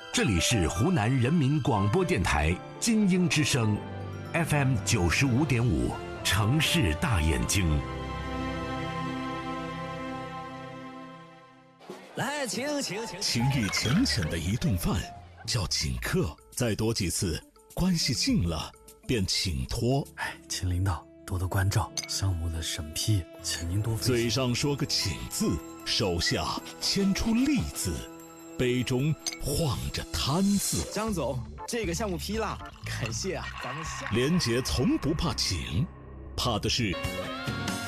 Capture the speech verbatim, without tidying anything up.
这里是湖南人民广播电台金鹰之声 F M 九十五点五，城市大眼睛。 来，请请请， 情谊浅浅的一顿饭叫请客，再多几次，关系近了便请托。 哎，请领导多多关照，项目的审批，请您多费心。 嘴上说个请字，手下牵出利字，杯中晃着贪字。 张总，这个项目批了，感谢啊，咱们下。 连杰从不怕请，怕的是